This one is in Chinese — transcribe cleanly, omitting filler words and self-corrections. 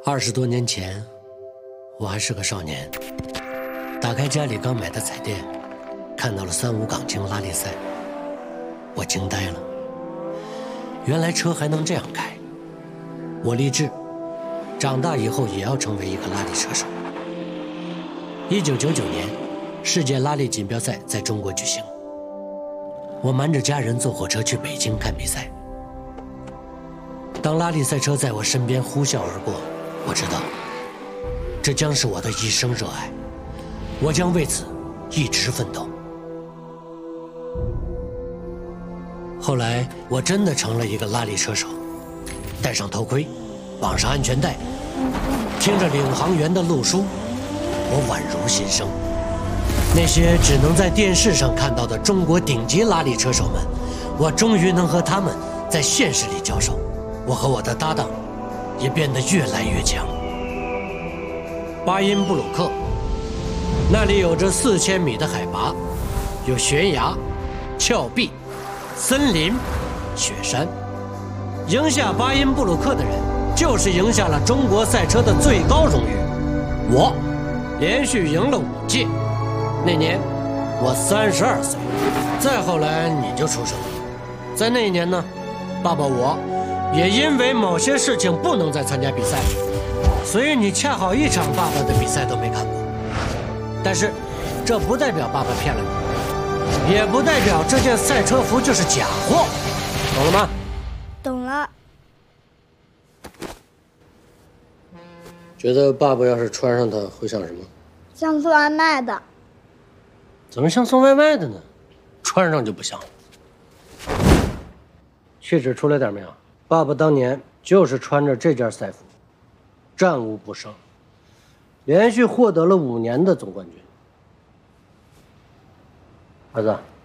20多年前，我还是个少年，打开家里刚买的彩电，看到了3、5港青拉力赛，我惊呆了。原来车还能这样开。我立志，长大以后也要成为一个拉力车手。1999年，世界拉力锦标赛在中国举行，我瞒着家人坐火车去北京看比赛。当拉力赛车在我身边呼啸而过，我知道，这将是我的一生热爱，我将为此一直奋斗。后来，我真的成了一个拉力车手，戴上头盔，绑上安全带，听着领航员的路书，我宛如新生。那些只能在电视上看到的中国顶级拉力车手们，我终于能和他们在现实里交手。我和我的搭档也变得越来越强。巴音布鲁克，那里有着4000米的海拔，有悬崖、峭壁、森林、雪山。赢下巴音布鲁克的人，就是赢下了中国赛车的最高荣誉。我连续赢了5届，那年我32岁。再后来你就出生了，在那一年呢，爸爸我也因为某些事情不能再参加比赛，所以你恰好一场爸爸的比赛都没看过。但是，这不代表爸爸骗了你，也不代表这件赛车服就是假货，懂了吗？ 懂了。 觉得爸爸要是穿上它会像什么？ 像送外卖的。 怎么像送外卖的呢？穿上就不像了。气质出来点没有？爸爸当年就是穿着这件赛服，战无不胜，连续获得了5年的总冠军。儿子。